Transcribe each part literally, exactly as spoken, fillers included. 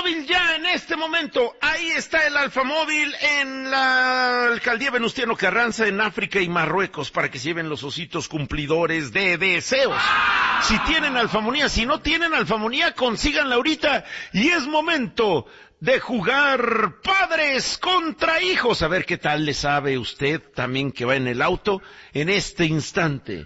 Alfamóvil ya en este momento. Ahí está el Alfamóvil en la alcaldía Venustiano Carranza, en África y Marruecos, para que se lleven los ositos cumplidores de deseos. Si tienen alfamonía, si no tienen alfamonía, consíganla ahorita. Y es momento de jugar padres contra hijos. A ver qué tal le sabe usted también que va en el auto en este instante.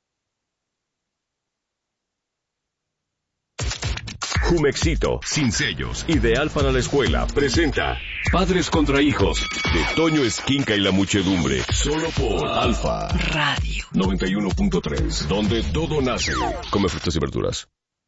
Jumexito, sin sellos, ideal para la escuela, presenta Padres contra Hijos, de Toño Esquinca y la muchedumbre, solo por Alfa Radio noventa y uno punto tres, donde todo nace. Come frutas y verduras.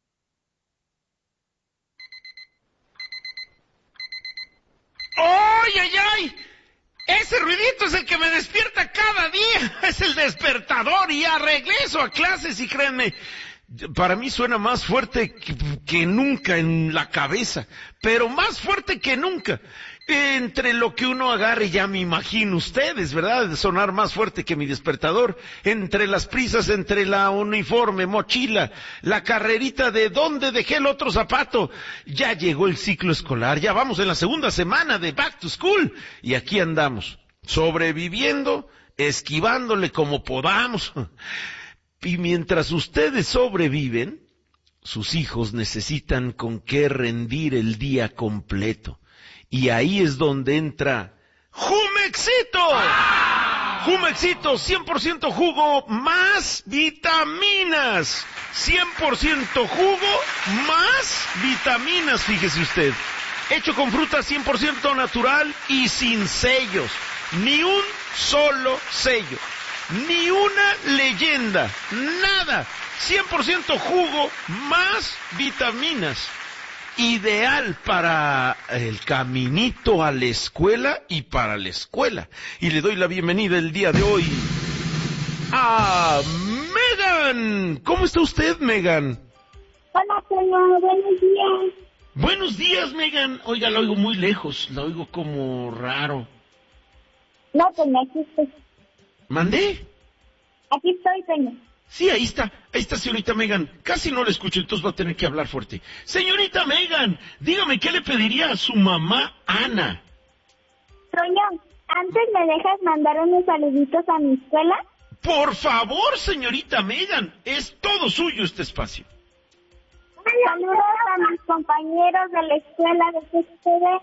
¡Ay, ay, ay! Ese ruidito es el que me despierta cada día. Es el despertador y ya regreso a clases y créanme, para mí suena más fuerte que, que nunca en la cabeza, pero más fuerte que nunca. Entre lo que uno agarre, ya me imagino ustedes, ¿verdad? De sonar más fuerte que mi despertador. Entre las prisas, entre la uniforme, mochila, la carrerita de dónde dejé el otro zapato. Ya llegó el ciclo escolar, ya vamos en la segunda semana de Back to School. Y aquí andamos, sobreviviendo, esquivándole como podamos. Y mientras ustedes sobreviven, sus hijos necesitan con qué rendir el día completo. Y ahí es donde entra Jumexito. Jumexito, cien por ciento jugo más vitaminas. cien por ciento jugo más vitaminas, fíjese usted. Hecho con fruta cien por ciento natural y sin sellos. Ni un solo sello. Ni una leyenda, nada, cien por ciento jugo más vitaminas, ideal para el caminito a la escuela y para la escuela. Y le doy la bienvenida el día de hoy a Megan. ¿Cómo está usted, Megan? Hola, señor, buenos días. Buenos días, Megan. Oiga, la oigo muy lejos, la oigo como raro. No, pues aquí estoy. ¿Mandé? Aquí estoy, señor. Sí, ahí está, ahí está, señorita Megan. Casi no la escucho, entonces va a tener que hablar fuerte. Señorita Megan, dígame, ¿qué le pediría a su mamá, Ana? Toño, ¿antes me dejas mandar unos saluditos a mi escuela? Por favor, señorita Megan, es todo suyo este espacio. Saludos a mis compañeros de la escuela de C C D.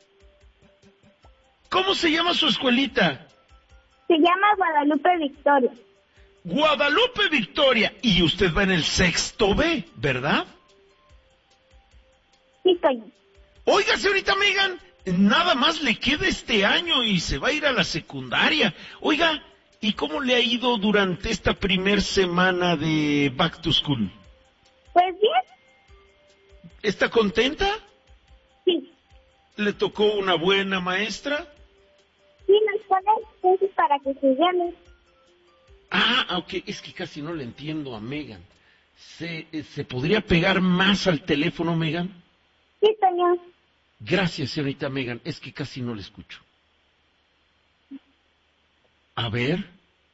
¿Cómo se llama su escuelita? Se llama Guadalupe Victoria. Guadalupe Victoria. Y usted va en el sexto B, ¿verdad? Sí, Toño. Oiga, señorita Megan, nada más le queda este año y se va a ir a la secundaria. Oiga, ¿y cómo le ha ido durante esta primer semana de Back to School? Pues bien. ¿Está contenta? Sí. ¿Le tocó una buena maestra? Sí, nos ponen entonces para que se llame. Ah, ok, es que casi no le entiendo a Megan. ¿Se, ¿Se podría pegar más al teléfono, Megan? Sí, señor. Gracias, señorita Megan, es que casi no le escucho. A ver.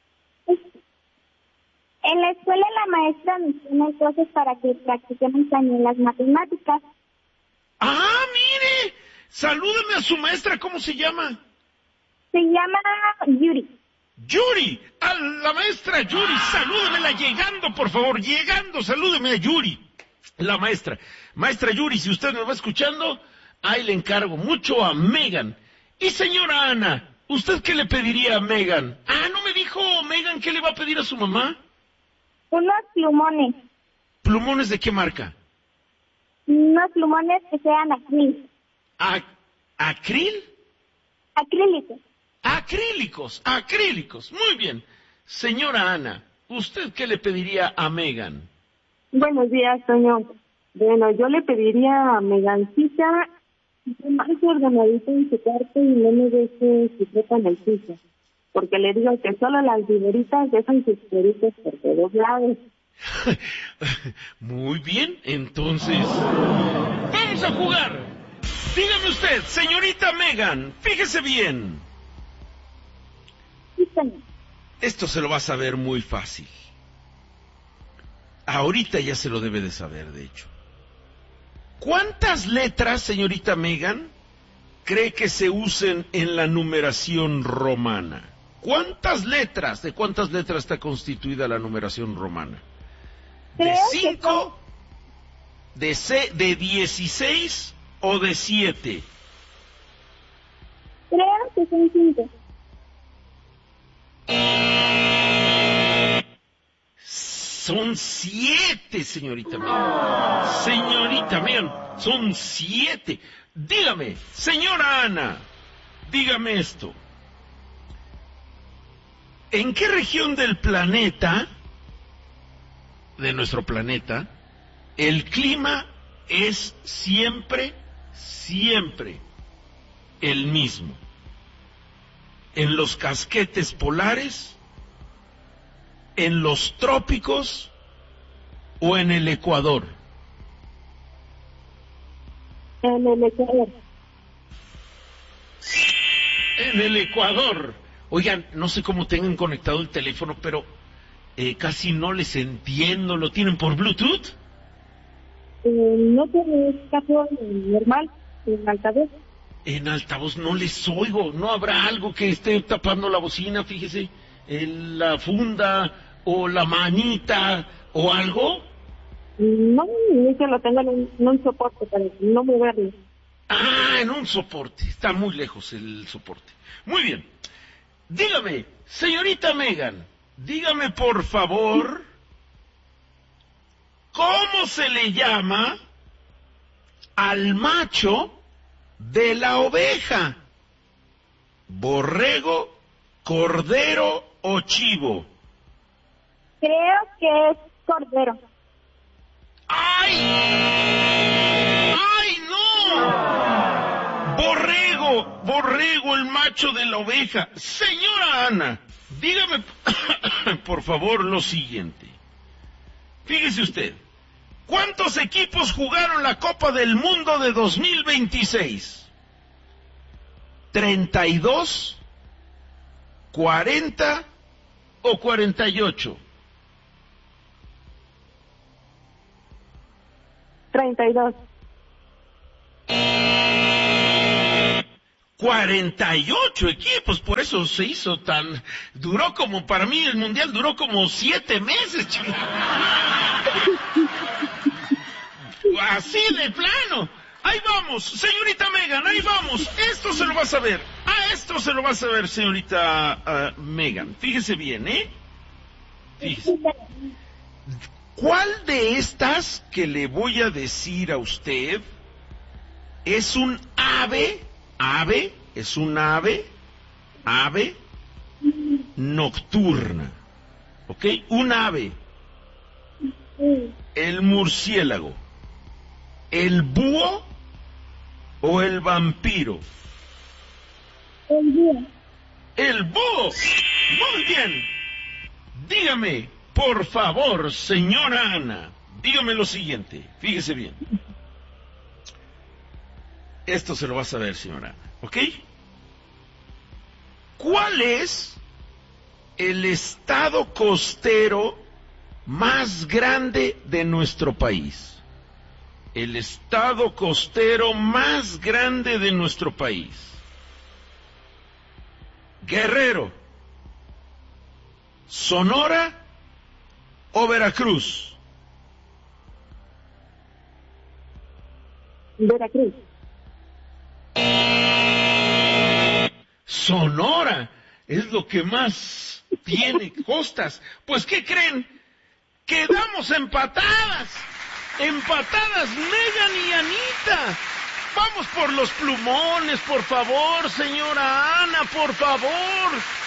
En la escuela la maestra nos pone cosas para que practiquemos también las matemáticas. ¡Ah, mire! Salúdame a su maestra, ¿cómo se llama? Se llama Yuri. Yuri, a la maestra Yuri, salúdemela llegando, por favor, llegando, salúdeme a Yuri, la maestra. Maestra Yuri, si usted me va escuchando, ahí le encargo mucho a Megan. Y señora Ana, ¿usted qué le pediría a Megan? Ah, ¿no me dijo Megan qué le va a pedir a su mamá? Unos plumones. ¿Plumones de qué marca? Unos plumones que sean acrílicos. ¿A ¿Acril? Acrílicos. Acrílicos, acrílicos. Muy bien. Señora Ana, ¿usted qué le pediría a Megan? Buenos días, Toño. Bueno, yo le pediría a Megancita que más ordenadita en su cuarto y no me deje su ropa en el piso. Porque le digo que solo las viberitas dejan sus peritos por todos lados. Muy bien, entonces vamos a jugar. Dígame usted, señorita Megan, fíjese bien. Sí, señor. Esto se lo va a saber muy fácil. Ahorita ya se lo debe de saber, de hecho. ¿Cuántas letras, señorita Megan, cree que se usen en la numeración romana? ¿Cuántas letras? ¿De cuántas letras está constituida la numeración romana? ¿De cinco, de, se, de dieciséis o de siete? Creo que son cinco. Son siete, señorita Megan. Señorita Megan, son siete. Dígame, señora Ana, dígame esto. ¿En qué región del planeta, de nuestro planeta, el clima es siempre, siempre el mismo? ¿En los casquetes polares, en los trópicos o en el Ecuador? En el Ecuador. En el Ecuador. Oigan, no sé cómo tengan conectado el teléfono, pero eh, casi no les entiendo. ¿Lo tienen por Bluetooth? Eh, no tiene caso normal, en altavoz. En altavoz no les oigo. ¿No habrá algo que esté tapando la bocina? Fíjese, en la funda o la manita o algo. No, ni que lo tengo en un, en un soporte para no moverlo. Ah, en un soporte. Está muy lejos el soporte. Muy bien. Dígame, señorita Megan, dígame por favor, ¿cómo se le llama al macho de la oveja? ¿Borrego, cordero o chivo? Creo que es cordero. ¡Ay! ¡Ay, no! Borrego, borrego, el macho de la oveja. Señora Ana, dígame por favor lo siguiente. Fíjese usted, ¿cuántos equipos jugaron la Copa del Mundo de dos mil veintiséis? ¿treinta y dos, cuarenta o cuarenta y ocho? treinta y dos. cuarenta y ocho equipos, por eso se hizo tan... Duró como, para mí el Mundial duró como siete meses, chico. Así de plano. Ahí vamos, señorita Megan, ahí vamos. Esto se lo va a saber. Ah, esto se lo va a saber, señorita uh, Megan. Fíjese bien, ¿eh? Fíjese. ¿Cuál de estas que le voy a decir a usted es un ave, ave, es un ave, ave nocturna? ¿Ok? Un ave. El murciélago, el búho o el vampiro. El búho. El búho. Muy bien. Dígame, por favor, señora Ana, dígame lo siguiente. Fíjese bien. Esto se lo va a saber, señora Ana, ¿ok? ¿Cuál es el estado costero más grande de nuestro país? El estado costero más grande de nuestro país. Guerrero, Sonora o Veracruz. Veracruz. Sonora es lo que más tiene costas. Pues, ¿qué creen? Quedamos empatadas. Empatadas, Megan y Anita. Vamos por los plumones, por favor, señora Ana, por favor.